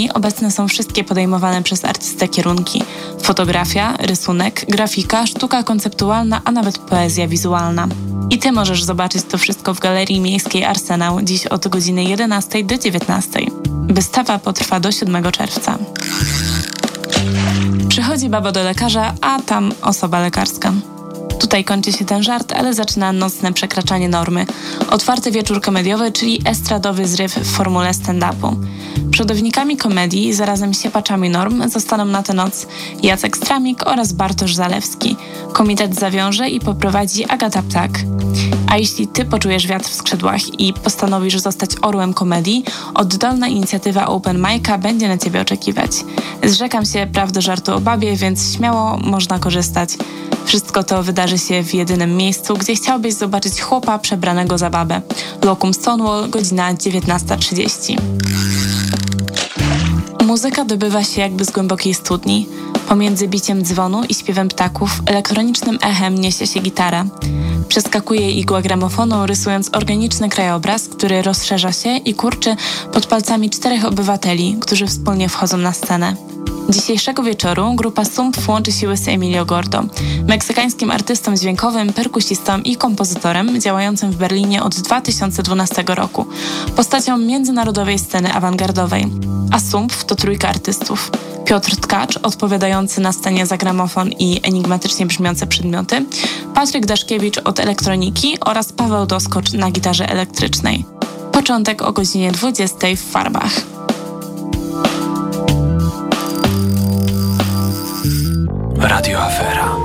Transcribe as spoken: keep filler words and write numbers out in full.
obecne są wszystkie podejmowane przez artystę kierunki: fotografia, rysunek, grafika, sztuka konceptualna, a nawet poezja wizualna. I Ty możesz zobaczyć to wszystko w Galerii Miejskiej Arsenał dziś od godziny jedenastej do dziewiętnastej. Wystawa potrwa do siódmego czerwca. Przychodzi baba do lekarza, a tam osoba lekarska. Tutaj kończy się ten żart, ale zaczyna nocne przekraczanie normy. Otwarty wieczór komediowy, czyli estradowy zryw w formule stand-upu. Przodownikami komedii, zarazem siepaczami norm, zostaną na tę noc Jacek Stramik oraz Bartosz Zalewski. Komitet zawiąże i poprowadzi Agata Ptak. A jeśli Ty poczujesz wiatr w skrzydłach i postanowisz zostać orłem komedii, oddolna inicjatywa Open Mic'a będzie na Ciebie oczekiwać. Zrzekam się praw do żartu o babie, więc śmiało można korzystać. Wszystko to wydarzy się w jedynym miejscu, gdzie chciałbyś zobaczyć chłopa przebranego za babę. Lokum Stonewall, godzina dziewiętnasta trzydzieści. Muzyka dobywa się jakby z głębokiej studni. Pomiędzy biciem dzwonu i śpiewem ptaków elektronicznym echem niesie się gitara. Przeskakuje igła gramofonu, rysując organiczny krajobraz, który rozszerza się i kurczy pod palcami czterech obywateli, którzy wspólnie wchodzą na scenę. Dzisiejszego wieczoru grupa Sumpf łączy siły z Emilio Gordo, meksykańskim artystą dźwiękowym, perkusistą i kompozytorem działającym w Berlinie od dwa tysiące dwunastego roku, postacią międzynarodowej sceny awangardowej. A Sumpf to trójka artystów: Piotr Tkacz, odpowiadający na scenie za gramofon i enigmatycznie brzmiące przedmioty, Patryk Daszkiewicz od elektroniki oraz Paweł Doskocz na gitarze elektrycznej. Początek o godzinie dwudziestej w Farbach. Radio Afera.